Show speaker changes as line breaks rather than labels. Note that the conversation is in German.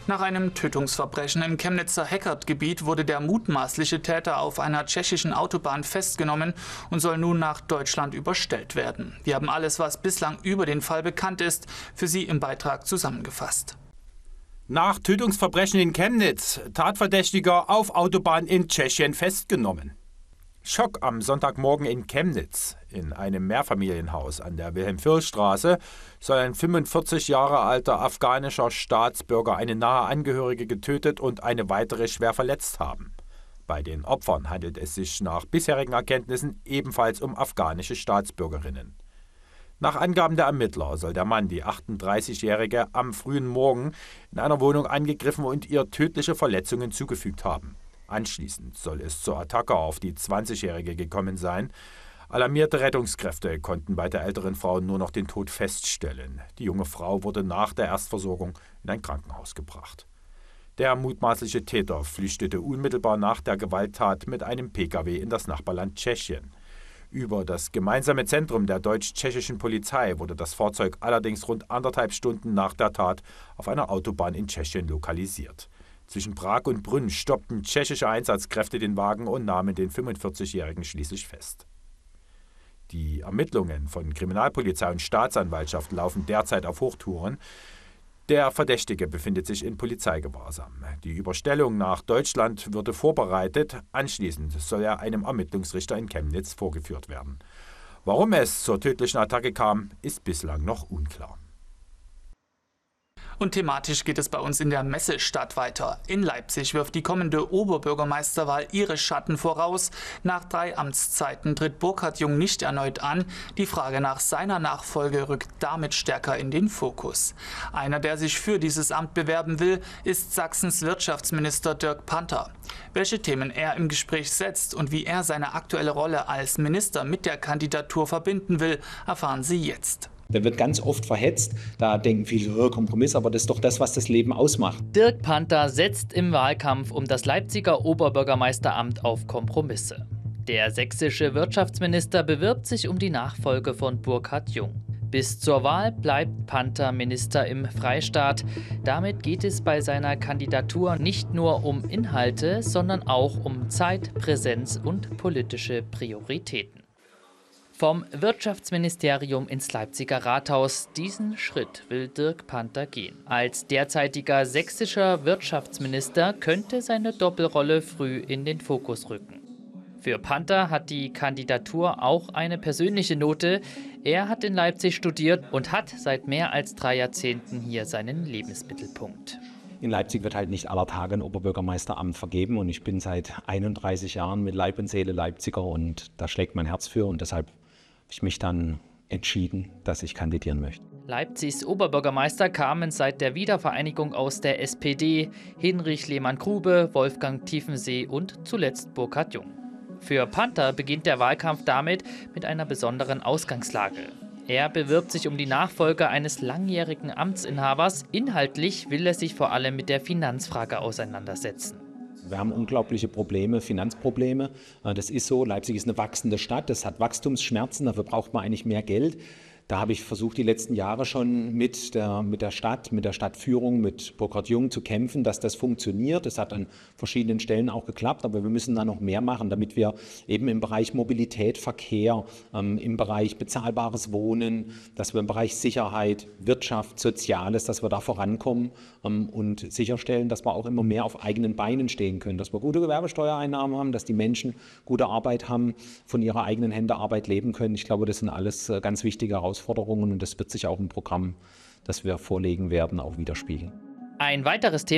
Nach einem Tötungsverbrechen im Chemnitzer Heckert-Gebiet wurde der mutmaßliche Täter auf einer tschechischen Autobahn festgenommen und soll nun nach Deutschland überstellt werden. Wir haben alles, was bislang über den Fall bekannt ist, für Sie im Beitrag zusammengefasst.
Nach Tötungsverbrechen in Chemnitz, Tatverdächtiger auf Autobahn in Tschechien festgenommen. Schock am Sonntagmorgen in Chemnitz. In einem Mehrfamilienhaus an der Wilhelm-Firl-Straße soll ein 45 Jahre alter afghanischer Staatsbürger eine nahe Angehörige getötet und eine weitere schwer verletzt haben. Bei den Opfern handelt es sich nach bisherigen Erkenntnissen ebenfalls um afghanische Staatsbürgerinnen. Nach Angaben der Ermittler soll der Mann die 38-Jährige am frühen Morgen in einer Wohnung angegriffen und ihr tödliche Verletzungen zugefügt haben. Anschließend soll es zur Attacke auf die 20-Jährige gekommen sein. Alarmierte Rettungskräfte konnten bei der älteren Frau nur noch den Tod feststellen. Die junge Frau wurde nach der Erstversorgung in ein Krankenhaus gebracht. Der mutmaßliche Täter flüchtete unmittelbar nach der Gewalttat mit einem Pkw in das Nachbarland Tschechien. Über das gemeinsame Zentrum der deutsch-tschechischen Polizei wurde das Fahrzeug allerdings rund 1,5 Stunden nach der Tat auf einer Autobahn in Tschechien lokalisiert. Zwischen Prag und Brünn stoppten tschechische Einsatzkräfte den Wagen und nahmen den 45-Jährigen schließlich fest. Die Ermittlungen von Kriminalpolizei und Staatsanwaltschaft laufen derzeit auf Hochtouren. Der Verdächtige befindet sich in Polizeigewahrsam. Die Überstellung nach Deutschland würde vorbereitet. Anschließend soll er einem Ermittlungsrichter in Chemnitz vorgeführt werden. Warum es zur tödlichen Attacke kam, ist bislang noch unklar.
Und thematisch geht es bei uns in der Messestadt weiter. In Leipzig wirft die kommende Oberbürgermeisterwahl ihre Schatten voraus. Nach 3 Amtszeiten tritt Burkhard Jung nicht erneut an. Die Frage nach seiner Nachfolge rückt damit stärker in den Fokus. Einer, der sich für dieses Amt bewerben will, ist Sachsens Wirtschaftsminister Dirk Panther. Welche Themen er im Gespräch setzt und wie er seine aktuelle Rolle als Minister mit der Kandidatur verbinden will, erfahren Sie jetzt.
Der wird ganz oft verhetzt. Da denken viele, Kompromiss, aber das ist doch das, was das Leben ausmacht.
Dirk Panther setzt im Wahlkampf um das Leipziger Oberbürgermeisteramt auf Kompromisse. Der sächsische Wirtschaftsminister bewirbt sich um die Nachfolge von Burkhard Jung. Bis zur Wahl bleibt Panther Minister im Freistaat. Damit geht es bei seiner Kandidatur nicht nur um Inhalte, sondern auch um Zeit, Präsenz und politische Prioritäten. Vom Wirtschaftsministerium ins Leipziger Rathaus. Diesen Schritt will Dirk Panther gehen. Als derzeitiger sächsischer Wirtschaftsminister könnte seine Doppelrolle früh in den Fokus rücken. Für Panther hat die Kandidatur auch eine persönliche Note. Er hat in Leipzig studiert und hat seit mehr als 3 Jahrzehnten hier seinen Lebensmittelpunkt.
In Leipzig wird halt nicht aller Tage ein Oberbürgermeisteramt vergeben und ich bin seit 31 Jahren mit Leib und Seele Leipziger und da schlägt mein Herz für und deshalb habe ich mich dann entschieden, dass ich kandidieren möchte.
Leipzigs Oberbürgermeister kamen seit der Wiedervereinigung aus der SPD: Hinrich Lehmann-Grube, Wolfgang Tiefensee und zuletzt Burkhard Jung. Für Panther beginnt der Wahlkampf damit mit einer besonderen Ausgangslage. Er bewirbt sich um die Nachfolge eines langjährigen Amtsinhabers. Inhaltlich will er sich vor allem mit der Finanzfrage auseinandersetzen.
Wir haben unglaubliche Probleme, Finanzprobleme. Das ist so, Leipzig ist eine wachsende Stadt, das hat Wachstumsschmerzen, dafür braucht man eigentlich mehr Geld. Da habe ich versucht, die letzten Jahre schon mit der Stadtführung, mit Burkhard Jung zu kämpfen, dass das funktioniert. Das hat an verschiedenen Stellen auch geklappt, aber wir müssen da noch mehr machen, damit wir eben im Bereich Mobilität, Verkehr, im Bereich bezahlbares Wohnen, dass wir im Bereich Sicherheit, Wirtschaft, Soziales, dass wir da vorankommen und sicherstellen, dass wir auch immer mehr auf eigenen Beinen stehen können, dass wir gute Gewerbesteuereinnahmen haben, dass die Menschen gute Arbeit haben, von ihrer eigenen Hände Arbeit leben können. Ich glaube, das sind alles ganz wichtige Herausforderungen und das wird sich auch im Programm, das wir vorlegen werden, auch widerspiegeln.
Ein weiteres Thema